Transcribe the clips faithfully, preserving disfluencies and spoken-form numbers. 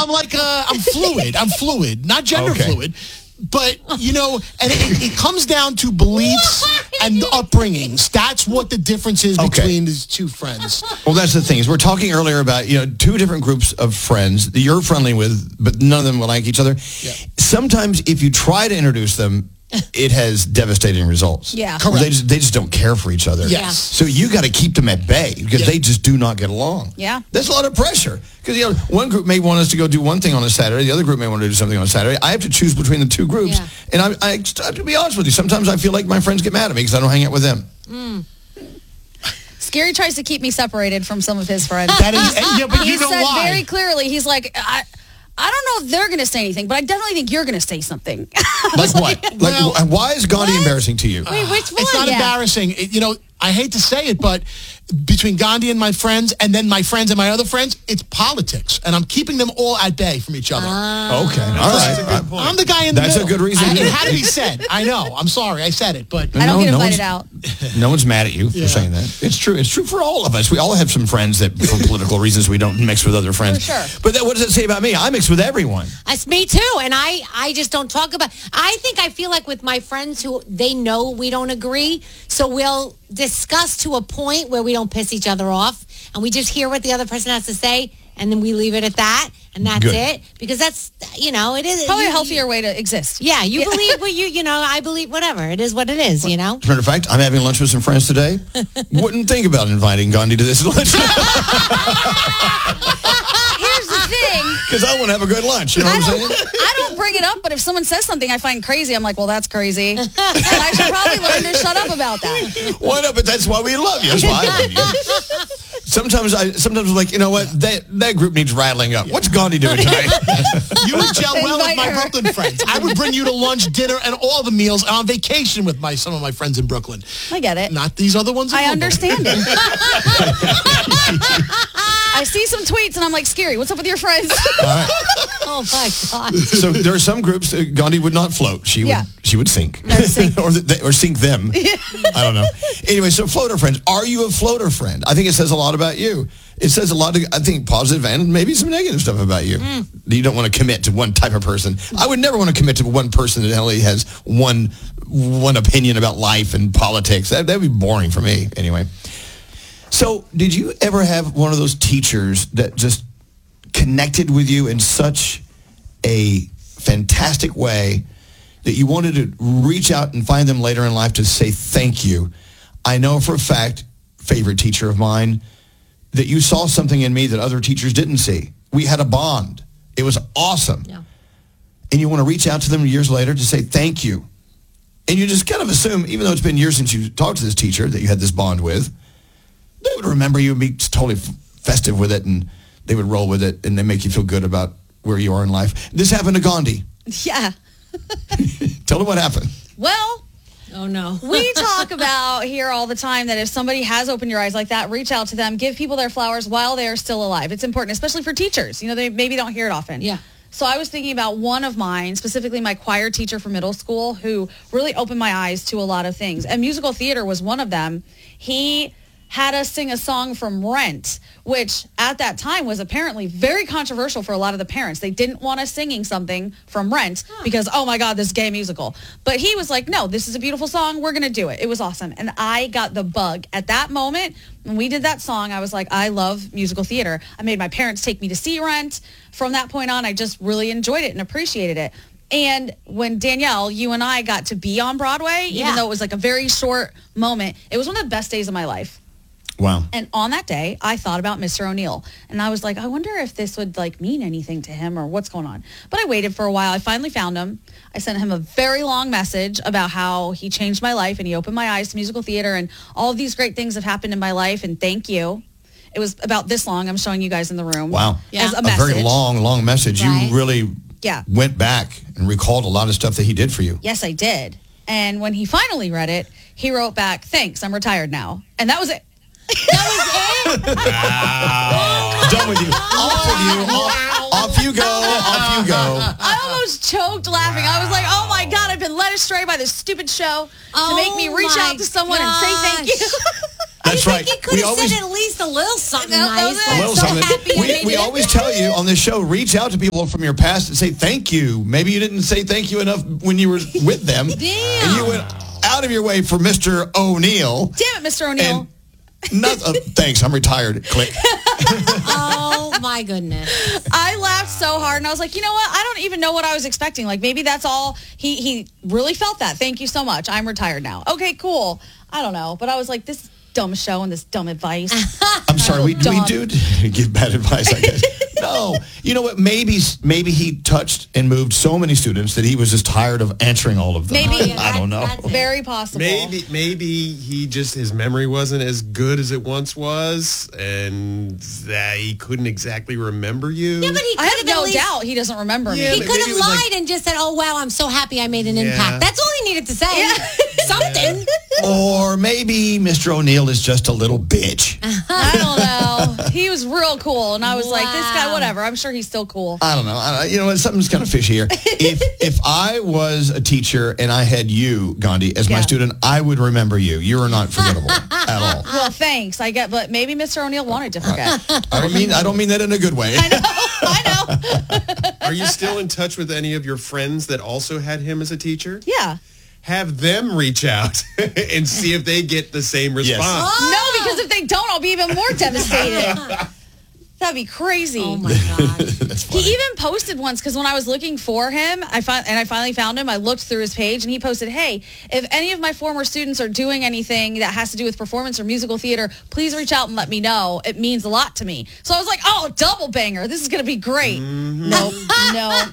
I'm like, uh, I'm fluid. I'm fluid, not gender Okay. fluid. But, you know, and it, it comes down to beliefs and upbringings. That's what the difference is Okay. between these two friends. Well, that's the thing is we're talking earlier about, you know, two different groups of friends that you're friendly with, but none of them will like each other. Yeah. Sometimes if you try to introduce them, it has devastating results. Yeah. Correct. They just, they just don't care for each other. Yes. So you got to keep them at bay because Yeah. they just do not get along. Yeah. There's a lot of pressure because, you know, one group may want us to go do one thing on a Saturday. The other group may want to do something on a Saturday. I have to choose between the two groups. Yeah. And I, I, I have to be honest with you. Sometimes I feel like my friends get mad at me because I don't hang out with them. Scary tries to keep me separated from some of his friends. That is, and, yeah, but he you know said why? very clearly, he's like, I, I don't know if they're going to say anything, but I definitely think you're going to say something. Like what? Like, Well, wh- why is Gandhi embarrassing to you? Wait, which one? It's not Yeah. embarrassing. It- you know, I hate to say it, but between Gandhi and my friends, and then my friends and my other friends, it's politics, and I'm keeping them all at bay from each other. Okay, all right. I'm the guy in the That's a middle. good reason I, to- it had to be said. I know. I'm sorry. I said it, but I don't No, get no invited one's- out. No one's mad at you for Yeah. saying that. It's true. It's true for all of us. We all have some friends that, for political reasons, we don't mix with other friends. For sure. But that, what does it say about me? I mix with everyone. It's me too, and I, I just don't talk about. I think I feel like with my friends who they know we don't agree, so we'll discuss to a point where we don't piss each other off, and we just hear what the other person has to say, and then we leave it at that, and that's Good. it. Because that's, you know, it is Probably you- a healthier way to exist. Yeah, you believe what you, you know, I believe whatever. It is what it is, you know. As a matter of fact, I'm having lunch with some friends today. Wouldn't think about inviting Gandhi to this lunch Here's the thing. because I want to have a good lunch. You know I what I'm don't, saying? I don't bring it up, but if someone says something I find crazy, I'm like, well, that's crazy. And I should probably learn to shut up about that. Why not? But that's why we love you. That's why I love you. Sometimes I, sometimes I'm like, you know what? That that group needs rattling up. What's Gandhi doing tonight? you would gel well with Invite my her. Brooklyn friends. I would bring you to lunch, dinner, and all the meals on vacation with my some of my friends in Brooklyn. I get it. Not these other ones. in I Hoboken. understand it. I see some tweets and I'm like, Scary, what's up with your friends? Oh my God. So there are some groups that Gandhi would not float. She Yeah. would she would sink. sink. or, the, or sink them. I don't know. Anyway, so floater friends. Are you a floater friend? I think it says a lot about you. It says a lot of, I think, positive and maybe some negative stuff about you. You don't want to commit to one type of person. I would never want to commit to one person that only has one one opinion about life and politics. That would be boring for me anyway. So did you ever have one of those teachers that just connected with you in such a fantastic way that you wanted to reach out and find them later in life to say thank you? I know for a fact, favorite teacher of mine, that you saw something in me that other teachers didn't see. We had a bond. It was awesome. Yeah. And you want to reach out to them years later to say thank you. And you just kind of assume, even though it's been years since you talked to this teacher that you had this bond with, they would remember you and be totally f- festive with it, and they would roll with it, and they make you feel good about where you are in life. This happened to Gandhi. Yeah. Tell them what happened. Well, Oh no. we talk about here all the time that if somebody has opened your eyes like that, reach out to them, give people their flowers while they are still alive. It's important, especially for teachers. You know, they maybe don't hear it often. Yeah. So I was thinking about one of mine, specifically my choir teacher for middle school, who really opened my eyes to a lot of things. And musical theater was one of them. He had us sing a song from Rent, which at that time was apparently very controversial for a lot of the parents. They didn't want us singing something from Rent because, oh my God, this gay musical. But he was like, no, this is a beautiful song. We're going to do it. It was awesome. And I got the bug. At that moment, when we did that song, I was like, I love musical theater. I made my parents take me to see Rent. From that point on, I just really enjoyed it and appreciated it. And when Danielle, you and I got to be on Broadway, Yeah. even though it was like a very short moment, it was one of the best days of my life. Wow. And on that day, I thought about Mister O'Neill. And I was like, I wonder if this would like mean anything to him or what's going on. But I waited for a while. I finally found him. I sent him a very long message about how he changed my life and he opened my eyes to musical theater and all of these great things have happened in my life. And thank you. It was about this long. I'm showing you guys in the room. Wow. Yeah. As a A message. very long, long message. Right. You really Yeah. went back and recalled a lot of stuff that he did for you. Yes, I did. And when he finally read it, he wrote back, thanks, I'm retired now. And that was it. Done with you. Off with you. Off, off you go. Off you go. I almost choked laughing. I was like, oh my God, I've been led astray by this stupid show to Oh make me reach my out to someone and say thank you. That's I right. think he could We have always- said at least a little something No, that was nice. it. I'm A little so something. happy I We, made we it. always tell you on this show, reach out to people from your past and say thank you. Maybe you didn't say thank you enough when you were with them. Damn. And you went out of your way for Mister O'Neill. Damn it, Mister O'Neill. And not, uh, thanks, I'm retired. Click. Oh, my goodness. I laughed so hard, and I was like, you know what? I don't even know what I was expecting. Like, maybe that's all. He he really felt that. Thank you so much. I'm retired now. Okay, cool. I don't know. But I was like, this dumb show and this dumb advice. I'm sorry, we, we Dumb. do give bad advice, I guess. No. You know what? Maybe maybe he touched and moved so many students that he was just tired of answering all of them. Maybe. Oh, yeah, I don't that- know. that's it. Very possible. Maybe maybe he just his memory wasn't as good as it once was, and that he couldn't exactly rember you. Yeah, but he I could have have no at least, doubt he doesn't remember Yeah, me. He but could maybe have it was lied like- and just said, oh, wow, I'm so happy I made an Yeah. impact. That's all he needed to say. Yeah. Something. Or maybe Mister O'Neill is just a little bitch. I don't know. He was real cool, and I was like, this guy, Wow. whatever. I'm sure he's still cool. I don't know. I, you know what? Something's kind of fishy here. If if I was a teacher and I had you, Gandhi, as my Yeah. student, I would remember you. You are not forgettable at all. Well, thanks. I get, but maybe Mister O'Neill wanted to forget. I don't mean I don't mean that in a good way. I know. I know. Are you still in touch with any of your friends that also had him as a teacher? Yeah. Have them reach out and see if they get the same Yes. response. No, because if they don't, I'll be even more devastated. That'd be crazy. Oh, my God. That's funny. He even posted once because when I was looking for him, I find and I finally found him. I looked through his page and he posted, "Hey, if any of my former students are doing anything that has to do with performance or musical theater, please reach out and let me know. It means a lot to me." So I was like, "Oh, double banger! This is gonna be great." Nope, no.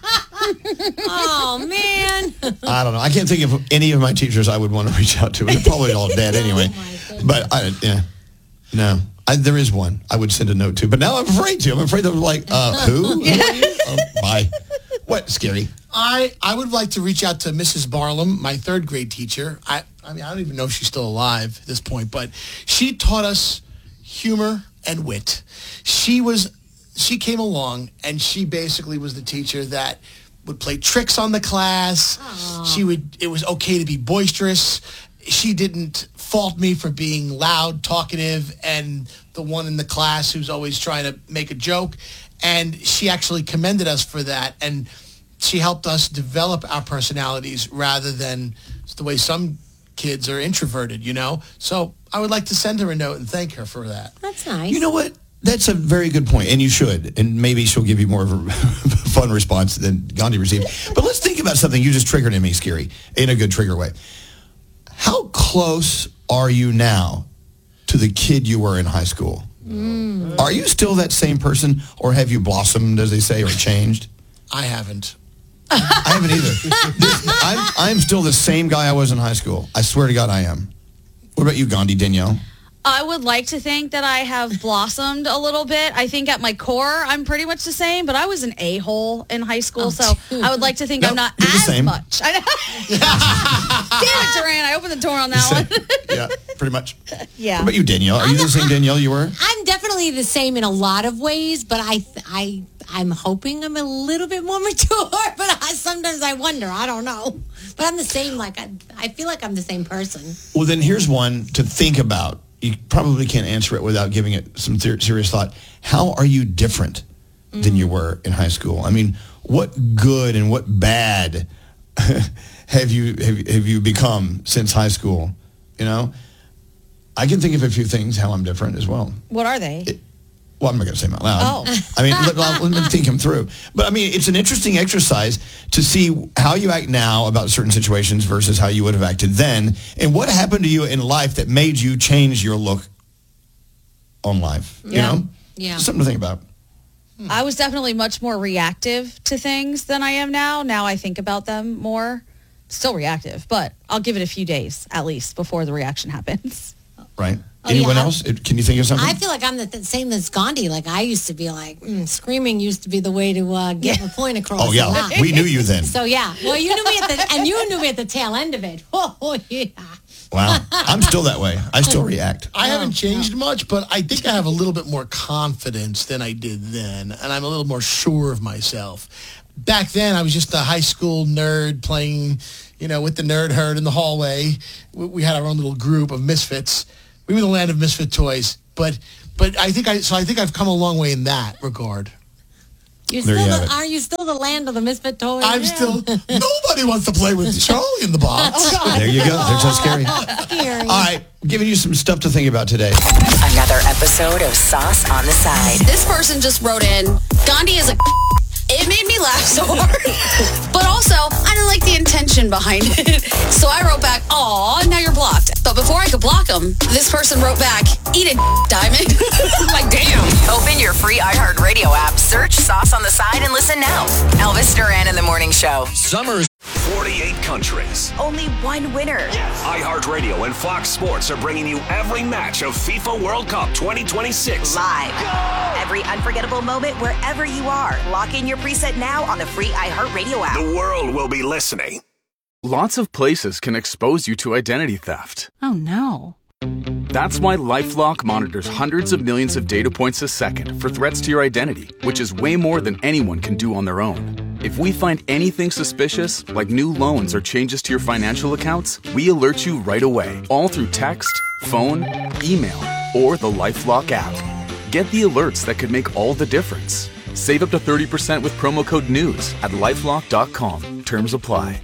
Oh, man. I don't know. I can't think of any of my teachers I would want to reach out to. They're probably all dead anyway. Oh, my goodness. But I, yeah, no. I, there is one I would send a note to, but now I'm afraid to. I'm afraid of like, uh, who? Who are you? Oh, bye. What? Scary. I, I would like to reach out to Missus Barlam, my third grade teacher. I, I mean, I don't even know if she's still alive at this point, but she taught us humor and wit. She was, she came along and she basically was the teacher that would play tricks on the class. She would, it was okay to be boisterous. She didn't fault me for being loud, talkative, and the one in the class who's always trying to make a joke. And she actually commended us for that. And she helped us develop our personalities rather than the way some kids are introverted, you know? So I would like to send her a note and thank her for that. That's nice. You know what? That's a very good point, and you should. And maybe she'll give you more of a fun response than Gandhi received. But let's think about something you just triggered in me, Scary, in a good trigger way. How close are you now to the kid you were in high school? Mm. Are you still that same person, or have you blossomed, as they say, or changed? I haven't. I haven't either. This, I'm, I'm still the same guy I was in high school. I swear to God I am. What about you, Gandhi, Danielle? I would like to think that I have blossomed a little bit. I think at my core, I'm pretty much the same, but I was an a-hole in high school, Oh, so dude. I would like to think No, I'm not you're the as same. much. I know. Damn it, Duran. I opened the door on that one. Yeah, pretty much. Yeah. What about you, Danielle? Are you the same Danielle you were? I'm definitely the same in a lot of ways, but I, I, I'm hoping I'm a little bit more mature. But I, sometimes I wonder. I don't know. But I'm the same. Like I, I feel like I'm the same person. Well, then here's one to think about. You probably can't answer it without giving it some ser- serious thought. How are you different than you were in high school? I mean, what good and what bad have you have, have you become since high school? You know, I can think of a few things how I'm different as well. What are they? Well, I'm not going to say them out loud. Oh. I mean, let, let, let me think them through. But I mean, it's an interesting exercise to see how you act now about certain situations versus how you would have acted then, and what happened to you in life that made you change your look on life. You Yeah. know, Yeah. something to think about. I was definitely much more reactive to things than I am now. Now I think about them more. Still reactive, but I'll give it a few days at least before the reaction happens. Right? Oh, Anyone yeah. else? It- Can you think of something? I feel like I'm the th- same as Gandhi. Like I used to be like, mm, screaming used to be the way to uh, get my point across. oh a yeah, lot. we knew you then. So yeah, well, you knew me at the and you knew me at the tail end of it. Oh yeah. Wow, I'm still that way. I still react. I haven't changed much, but I think I have a little bit more confidence than I did then, and I'm a little more sure of myself. Back then, I was just a high school nerd playing, you know, with the nerd herd in the hallway. We, we had our own little group of misfits. we were the land of misfit toys. But but I think I so I think I've come a long way in that regard. You're There still you the, have it. are you still the land of the misfit toys? I'm still nobody wants to play with Charlie in the box. There you go. They're so scary. Scary. All right, giving you some stuff to think about today. Another episode of Sauce on the Side. This person just wrote in, Gandhi is a It made me laugh so hard. But also, I didn't like the intention behind it. So I wrote back, aw, now you're blocked. But before I could block him, this person wrote back, eat a diamond. I'm like, damn. Open your free iHeartRadio app, search Sauce on the Side, and listen now. Elvis Duran in the Morning Show. Summer's forty-eight countries. Only one winner. iHeartRadio and Fox Sports are bringing you every match of FIFA World Cup twenty twenty-six. Live. Every unforgettable moment wherever you are. Lock in your preset now on the free iHeartRadio app. The world will be listening. Lots of places can expose you to identity theft. Oh, no. That's why LifeLock monitors hundreds of millions of data points a second for threats to your identity, which is way more than anyone can do on their own. If we find anything suspicious, like new loans or changes to your financial accounts, we alert you right away, all through text, phone, email, or the LifeLock app. Get the alerts that could make all the difference. Save up to thirty percent with promo code NEWS at lifelock dot com. Terms apply.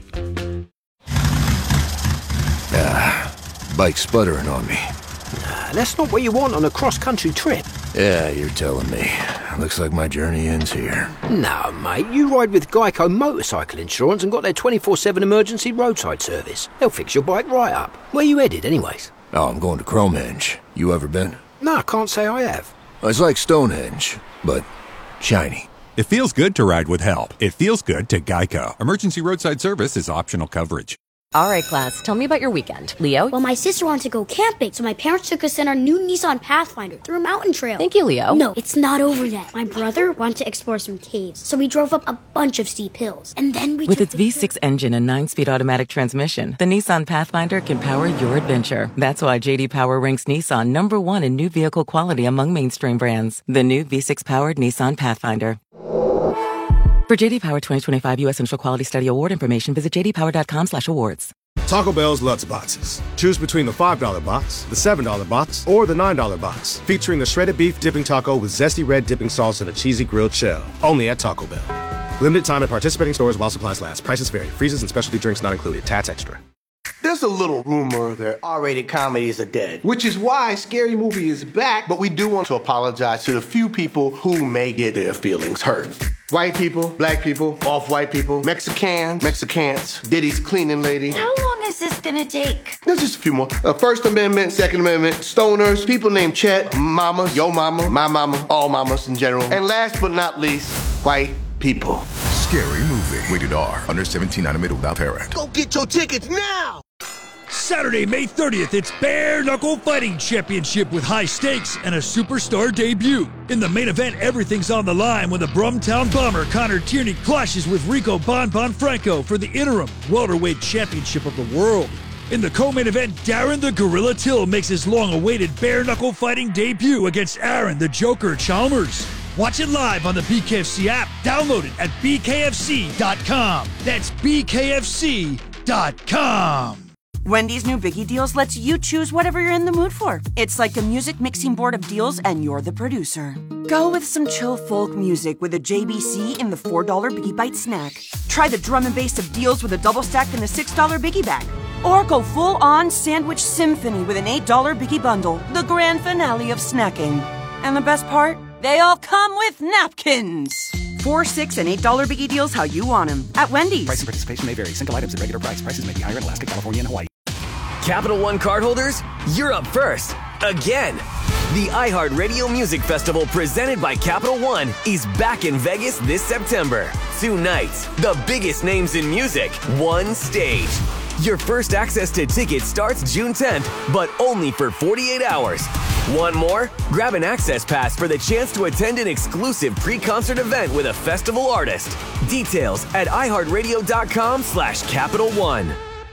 Ah, bike sputtering on me. Nah, that's not what you want on a cross-country trip. Yeah, you're telling me. Looks like my journey ends here. No, mate, you ride with Geico Motorcycle Insurance and got their twenty-four seven emergency roadside service. They'll fix your bike right up. Where you headed, anyways? Oh, I'm going to Cromenge. You ever been? No, I can't say I have. It's like Stonehenge, but shiny. It feels good to ride with help. It feels good to Geico. Emergency roadside service is optional coverage. All right, class, tell me about your weekend. Leo? Well, my sister wanted to go camping, so my parents took us in our new Nissan Pathfinder through a mountain trail. Thank you, Leo. No, it's not over yet. My brother wanted to explore some caves, so we drove up a bunch of steep hills. And then we With took its the- V six engine and nine-speed automatic transmission, the Nissan Pathfinder can power your adventure. That's why J D Power ranks Nissan number one in new vehicle quality among mainstream brands. The new V six-powered Nissan Pathfinder. For J D Power twenty twenty-five U S Central Quality Study Award information, visit j d power dot com slash awards. Taco Bell's Lutz Boxes. Choose between the five dollar box, the seven dollar box, or the nine dollar box, featuring the shredded beef dipping taco with zesty red dipping sauce and a cheesy grilled shell. Only at Taco Bell. Limited time at participating stores while supplies last. Prices vary. Freezes and specialty drinks not included. Tats Extra. There's a little rumor that R-rated comedies are dead, which is why Scary Movie is back, but we do want to apologize to the few people who may get their feelings hurt. White people, black people, off-white people, Mexicans, Mexicans, Diddy's cleaning lady. How long is this gonna take? There's just a few more. Uh, First Amendment, Second Amendment, stoners, people named Chet, mama, yo mama, my mama, all mamas in general. And last but not least, white people. Scary Movie. Rated R. Under seventeen, animated without parent. Go get your tickets now! Saturday, May thirtieth, it's Bare Knuckle Fighting Championship with high stakes and a superstar debut. In the main event, everything's on the line when the Brumtown Bomber Connor Tierney clashes with Rico Bon Bon Franco for the interim welterweight championship of the world. In the co-main event, Darren the Gorilla Till makes his long-awaited Bare Knuckle Fighting debut against Aaron the Joker Chalmers. Watch it live on the B K F C app. Download it at b k f c dot com. That's b k f c dot com. Wendy's new Biggie Deals lets you choose whatever you're in the mood for. It's like a music mixing board of deals, and you're the producer. Go with some chill folk music with a J B C in the four dollar Biggie Bite snack. Try the drum and bass of deals with a double stack in the six dollar Biggie Bag. Or go full-on sandwich symphony with an eight dollar Biggie Bundle, the grand finale of snacking. And the best part? They all come with napkins. Four, six, and eight dollar Biggie Deals how you want them at Wendy's. Price and participation may vary. Single items at regular price. Prices may be higher in Alaska, California, and Hawaii. Capital One cardholders, you're up first. Again. The iHeartRadio Music Festival presented by Capital One is back in Vegas this September. Two nights, the biggest names in music, one stage. Your first access to tickets starts June tenth, but only for forty-eight hours. Want more? Grab an access pass for the chance to attend an exclusive pre-concert event with a festival artist. Details at iHeartRadio.com slash Capital One.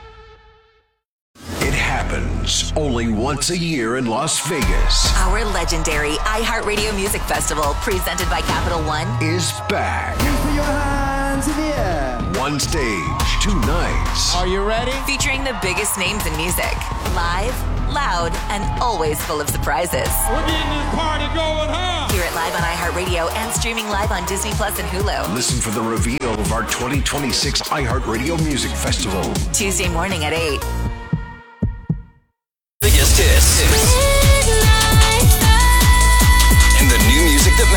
It happens only once a year in Las Vegas. Our legendary iHeartRadio Music Festival, presented by Capital One, Is back. Put your hands in the air. One stage, two nights. Are you ready? featuring the biggest names in music. Live, loud, and always full of surprises. We're getting this party going, huh? Hear it live on iHeartRadio and streaming live on Disney Plus and Hulu. Listen for the reveal of our twenty twenty-six iHeartRadio Music Festival. Tuesday morning at eight. Biggest hits. And the new music that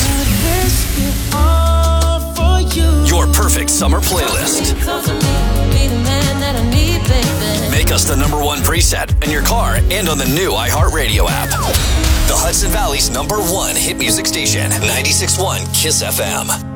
matters. Your perfect summer playlist. Make us the number one preset in your car and on the new iHeartRadio app. The Hudson Valley's number one hit music station, ninety-six point one KISS F M.